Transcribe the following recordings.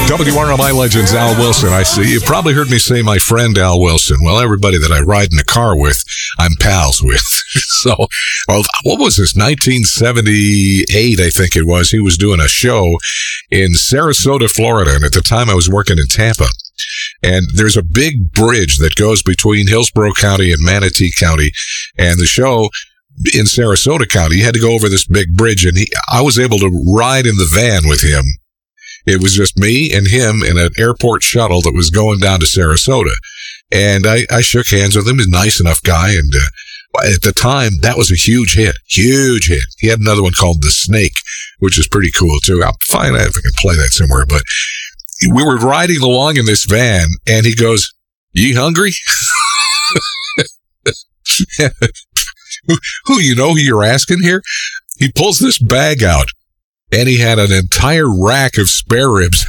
WRMI Legends, Al Wilson. I see. You probably heard me say my friend Al Wilson. Well, everybody that I ride in the car with, I'm pals with. So, well, what was this? 1978, I think it was. He was doing a show in Sarasota, Florida. And at the time I was working in Tampa. And there's a big bridge that goes between Hillsborough County and Manatee County. And the show in Sarasota County, he had to go over this big bridge. And I was able to ride in the van with him. It was just me and him in an airport shuttle that was going down to Sarasota. And I shook hands with him. He's a nice enough guy. And at the time, that was a huge hit. Huge hit. He had another one called The Snake, which is pretty cool, too. I'll find out if I can play that somewhere. But we were riding along in this van, and he goes, "You hungry?" Who you're asking here? He pulls this bag out. And he had an entire rack of spare ribs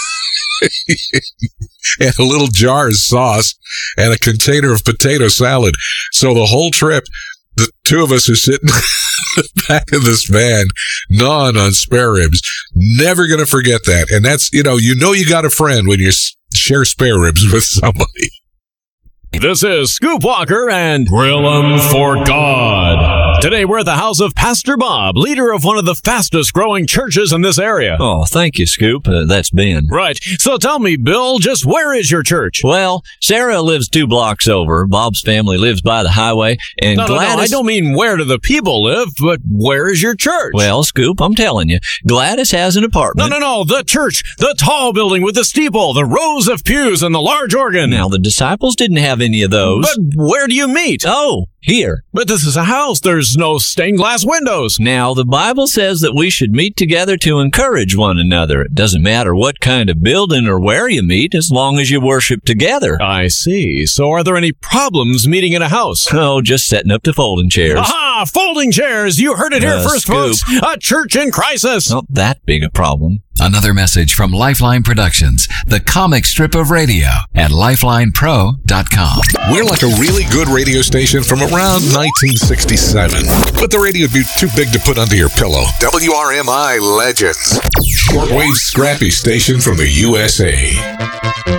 and a little jar of sauce and a container of potato salad. So the whole trip, the two of us are sitting in the back of this van, gnawing on spare ribs. Never going to forget that. And that's, you got a friend when you share spare ribs with somebody. This is Scoop Walker and Grill 'em for God. Today we're at the house of Pastor Bob, leader of one of the fastest growing churches in this area. Oh, thank you, Scoop. That's Ben. Right. So tell me, Bill, just where is your church? Well, Sarah lives 2 blocks over. Bob's family lives by the highway. And Gladys... No, I don't mean where do the people live, but where is your church? Well, Scoop, I'm telling you, Gladys has an apartment. No, the church, the tall building with the steeple, the rows of pews, and the large organ. Now, the disciples didn't have any of those. But where do you meet? Oh, here. But this is a house. There's no stained glass windows. Now, the Bible says that we should meet together to encourage one another. It doesn't matter what kind of building or where you meet, as long as you worship together. I see. So are there any problems meeting in a house? Oh, just setting up the folding chairs. Aha! Folding chairs! You heard it here first, Scoop. folks. A church in crisis. Not that big a problem. Another message from Lifeline Productions, the comic strip of radio at lifelinepro.com. We're like a really good radio station from around 1967, but the radio would be too big to put under your pillow. WRMI Legends. Shortwave scrappy station from the USA.